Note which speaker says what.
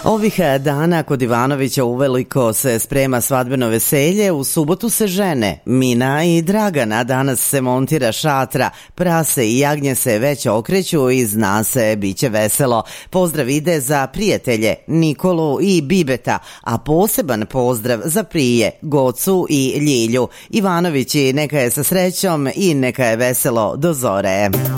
Speaker 1: Ovih dana kod Ivanovića uveliko se sprema svadbeno veselje, u subotu se žene Mina i Dragana, danas se montira šatra, prase i jagnje se već okreću i zna se, bit će veselo. Pozdrav ide za prijatelje Nikolu i Bibeta, a poseban pozdrav za prije Gocu i Ljilju. Ivanovići, neka je sa srećom i neka je veselo do zore.